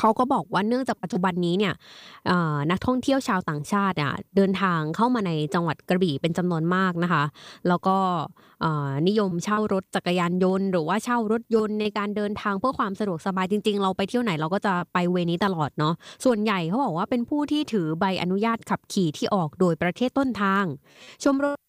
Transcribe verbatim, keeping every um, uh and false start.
เขาก็บอกว่าเนื่องจากปัจจุบันนี้เนี่ยเอ่อนักท่องเที่ยวชาวต่างชาติอะเดินทางเข้ามาในจังหวัดกระบี่เป็นจำนวนมากนะคะแล้วก็เอ่อนิยมเช่ารถจักรยานยนต์หรือว่าเช่ารถยนต์ในการเดินทางเพื่อความสะดวกสบายจริงๆเราไปเที่ยวไหนเราก็จะไปเวย์นี้ตลอดเนาะส่วนใหญ่เขาบอกว่าเป็นผู้ที่ถือใบอนุญาตขับขี่ที่ออกโดยประเทศต้นทางชมรม